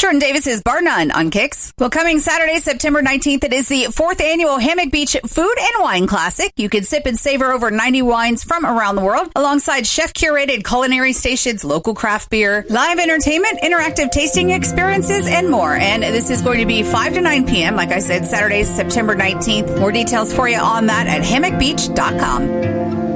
Jordan Davis's Bar None on Kicks. Well, coming Saturday, September 19th, it is the 4th annual Hammock Beach Food and Wine Classic. You can sip and savor over 90 wines from around the world, alongside chef-curated culinary stations, local craft beer, live entertainment, interactive tasting experiences, and more. And this is going to be 5 to 9 p.m., like I said, Saturday, September 19th. More details for you on that at hammockbeach.com.